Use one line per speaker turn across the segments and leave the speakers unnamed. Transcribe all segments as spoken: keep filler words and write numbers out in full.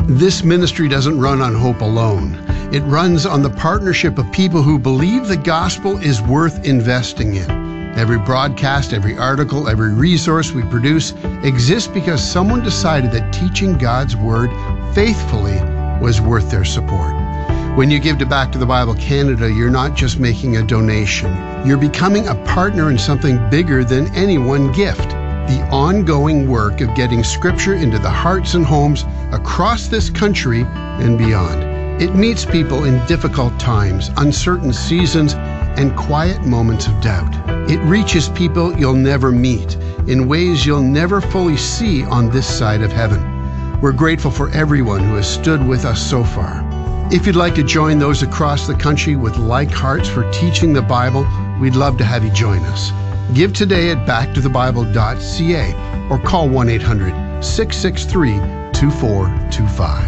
This ministry doesn't run on hope alone. It runs on the partnership of people who believe the gospel is worth investing in. Every broadcast, every article, every resource we produce exists because someone decided that teaching God's Word faithfully was worth their support. When you give to Back to the Bible Canada, you're not just making a donation. You're becoming a partner in something bigger than any one gift. The ongoing work of getting Scripture into the hearts and homes across this country and beyond. It meets people in difficult times, uncertain seasons, and quiet moments of doubt. It reaches people you'll never meet in ways you'll never fully see on this side of heaven. We're grateful for everyone who has stood with us so far. If you'd like to join those across the country with like hearts for teaching the Bible, we'd love to have you join us. Give today at back to the bible dot c a or call one eight hundred, six six three, two four two five.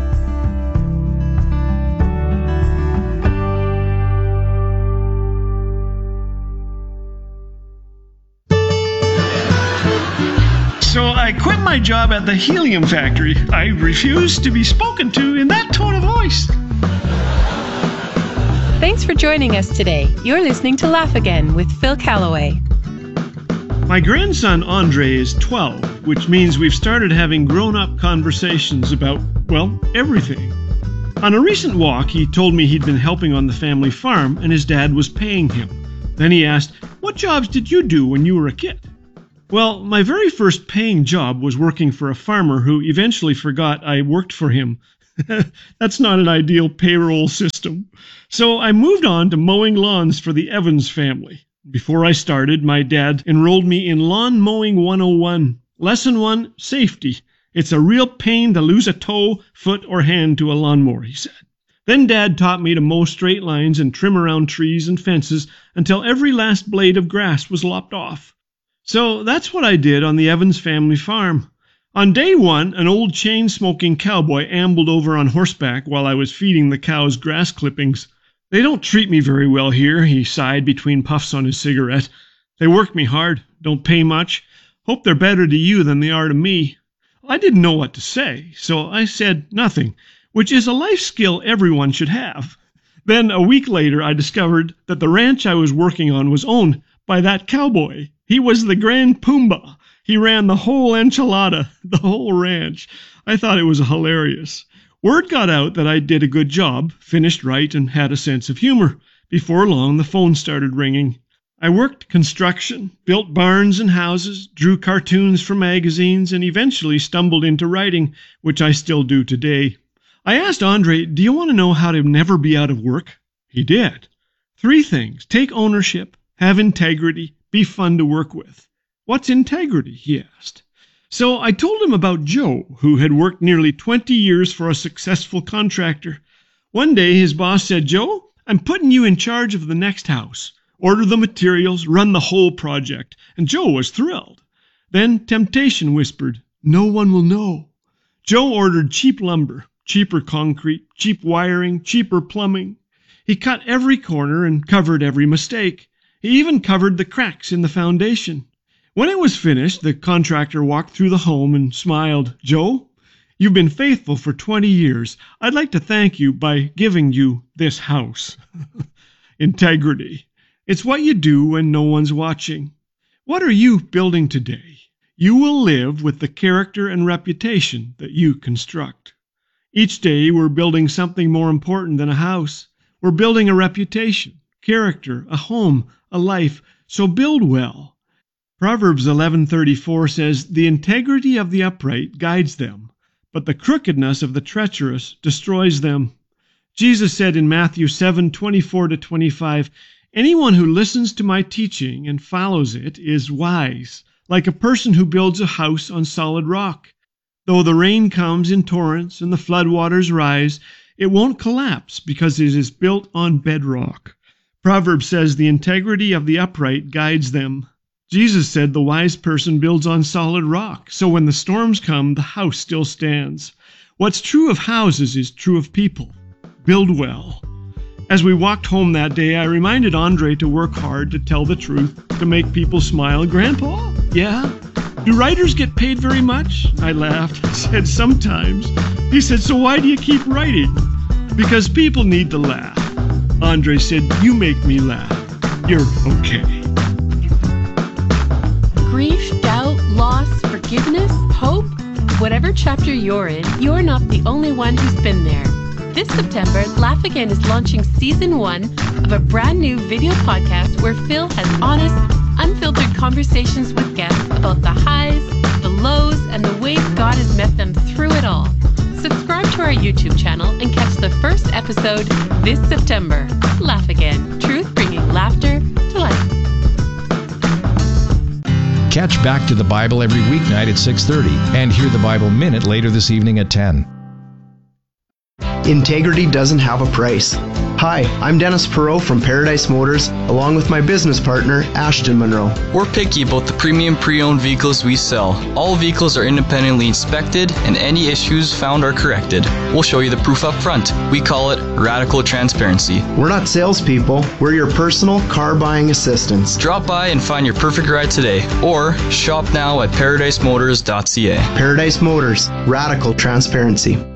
So I quit my job at the helium factory. I refuse to be spoken to in that tone of voice.
Thanks for joining us today. You're listening to Laugh Again with Phil Callaway.
My grandson Andre is twelve, which means we've started having grown-up conversations about, well, everything. On a recent walk, he told me he'd been helping on the family farm and his dad was paying him. Then he asked, "What jobs did you do when you were a kid?" Well, my very first paying job was working for a farmer who eventually forgot I worked for him. That's not an ideal payroll system. So I moved on to mowing lawns for the Evans family. Before I started, my dad enrolled me in Lawn Mowing one oh one. Lesson one, safety. It's a real pain to lose a toe, foot, or hand to a lawnmower, he said. Then Dad taught me to mow straight lines and trim around trees and fences until every last blade of grass was lopped off. So that's what I did on the Evans family farm. On day one, an old chain-smoking cowboy ambled over on horseback while I was feeding the cows grass clippings. "They don't treat me very well here," he sighed between puffs on his cigarette. "They work me hard, don't pay much. Hope they're better to you than they are to me." I didn't know what to say, so I said nothing, which is a life skill everyone should have. Then, a week later, I discovered that the ranch I was working on was owned by that cowboy. He was the Grand Pumbaa. He ran the whole enchilada, the whole ranch. I thought it was hilarious. Word got out that I did a good job, finished right, and had a sense of humor. Before long, the phone started ringing. I worked construction, built barns and houses, drew cartoons for magazines, and eventually stumbled into writing, which I still do today. I asked Andre, "Do you want to know how to never be out of work?" He did. Three things. Take ownership, have integrity, be fun to work with. "What's integrity?" he asked. So I told him about Joe, who had worked nearly twenty years for a successful contractor. One day his boss said, "Joe, I'm putting you in charge of the next house. Order the materials, run the whole project." And Joe was thrilled. Then temptation whispered, "No one will know." Joe ordered cheap lumber, cheaper concrete, cheap wiring, cheaper plumbing. He cut every corner and covered every mistake. He even covered the cracks in the foundation. When it was finished, the contractor walked through the home and smiled. "Joe, you've been faithful for twenty years. I'd like to thank you by giving you this house." Integrity. It's what you do when no one's watching. What are you building today? You will live with the character and reputation that you construct. Each day we're building something more important than a house. We're building a reputation, character, a home, a life. So build well. Proverbs eleven thirty-four says, "The integrity of the upright guides them, but the crookedness of the treacherous destroys them." Jesus said in Matthew seven twenty-four to twenty-five, "Anyone who listens to my teaching and follows it is wise, like a person who builds a house on solid rock. Though the rain comes in torrents and the floodwaters rise, it won't collapse because it is built on bedrock." Proverbs says the integrity of the upright guides them. Jesus said the wise person builds on solid rock, so when the storms come, the house still stands. What's true of houses is true of people. Build well. As we walked home that day, I reminded Andre to work hard, to tell the truth, to make people smile. "Grandpa, yeah, Do writers get paid very much? I laughed. I said, sometimes. He said, so why do you keep writing? Because people need to laugh. Andre said, you make me laugh. You're okay.
Grief, doubt, loss, forgiveness, hope. Whatever chapter you're in, you're not the only one who's been there. This September, Laugh Again is launching season one of a brand new video podcast where Phil has honest, unfiltered conversations with guests about the highs, the lows, and the ways God has met them through it all. Subscribe to our YouTube channel and catch the first episode this September. Laugh Again, truth bringing laughter to life.
Catch Back to the Bible every weeknight at six thirty and hear the Bible Minute later this evening at ten.
Integrity doesn't have a price. Hi, I'm Dennis Perot from Paradise Motors, along with my business partner, Ashton Monroe.
We're picky about the premium pre-owned vehicles we sell. All vehicles are independently inspected, and any issues found are corrected. We'll show you the proof up front. We call it radical transparency.
We're not salespeople, we're your personal car buying assistants.
Drop by and find your perfect ride today, or shop now at paradise motors dot c a.
Paradise Motors, radical transparency.